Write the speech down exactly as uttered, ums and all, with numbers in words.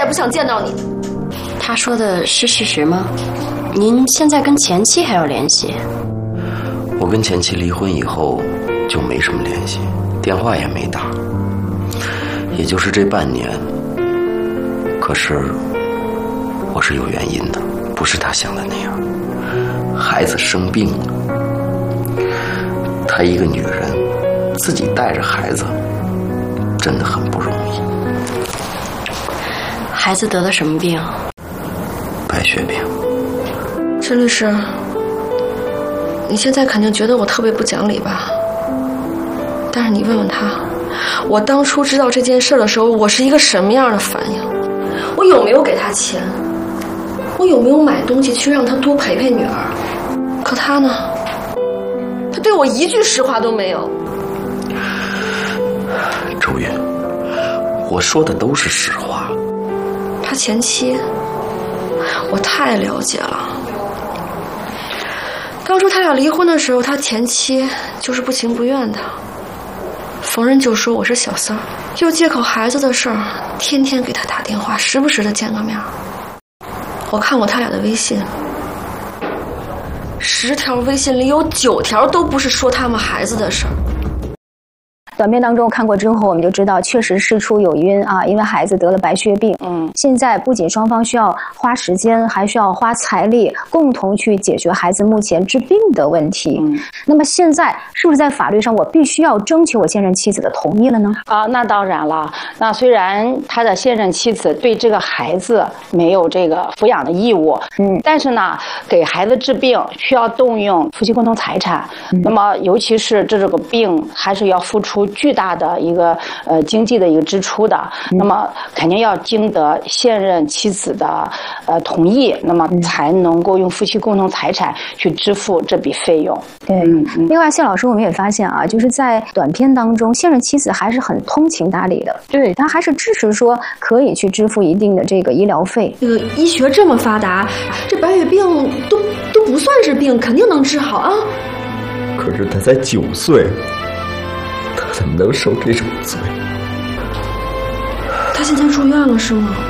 不想见到你。 他说的是事实吗？您现在跟前妻还有联系？ 我跟前妻离婚以后就没什么联系，电话也没打，也就是这半年。可是我是有原因的，不是他想的那样。孩子生病了，她一个女人自己带着孩子真的很不容易。 孩子得了什么病？ 白血病。 陈律师，你现在肯定觉得我特别不讲理吧？但是你问问他，我当初知道这件事的时候，我是一个什么样的反应？我有没有给他钱？我有没有买东西去让他多陪陪女儿？可他呢？他对我一句实话都没有。 周云，我说的都是实话。 他前妻，我太了解了。当初他俩离婚的时候，他前妻就是不情不愿的，逢人就说我是小三儿，又借口孩子的事儿，天天给他打电话，时不时的见个面。我看过他俩的微信，十条微信里有九条都不是说他们孩子的事儿。 短片当中看过之后，我们就知道确实事出有因啊，因为孩子得了白血病。嗯，现在不仅双方需要花时间，还需要花财力，共同去解决孩子目前治病的问题。嗯，那么现在是不是在法律上我必须要征求我现任妻子的同意了呢？ 啊，那当然了。那虽然他的现任妻子对这个孩子没有这个抚养的义务，嗯，但是呢，给孩子治病需要动用夫妻共同财产。嗯，那么尤其是这个病还是要付出巨大的一个呃经济的一个支出的，嗯、那么肯定要经得现任妻子的呃同意，那么才能够用夫妻共同财产去支付这笔费用。 对，嗯嗯、另外谢老师，我们也发现啊，就是在短片当中，现任妻子还是很通情达理的，对，他还是支持说可以去支付一定的这个医疗费。 这个医学这么发达，这白血病都都不算是病，肯定能治好啊。 可是他才九岁。他怎么能受这种罪？ 他现在住院了是吗？